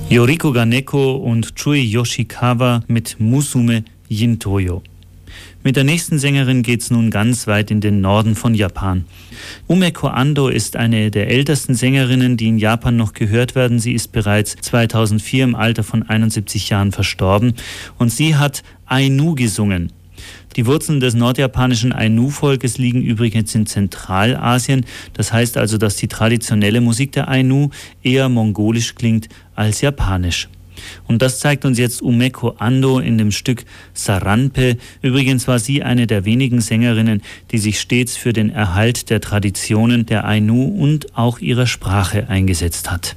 Yoriko Kaneko und Choi Yoshikawa mit Musume Jintoyo. Mit der nächsten Sängerin geht's nun ganz weit in den Norden von Japan. Umeko Ando ist eine der ältesten Sängerinnen, die in Japan noch gehört werden. Sie ist bereits 2004 im Alter von 71 Jahren verstorben und sie hat Ainu gesungen. Die Wurzeln des nordjapanischen Ainu-Volkes liegen übrigens in Zentralasien. Das heißt also, dass die traditionelle Musik der Ainu eher mongolisch klingt als japanisch. Und das zeigt uns jetzt Umeko Ando in dem Stück Saranpe. Übrigens war sie eine der wenigen Sängerinnen, die sich stets für den Erhalt der Traditionen der Ainu und auch ihrer Sprache eingesetzt hat.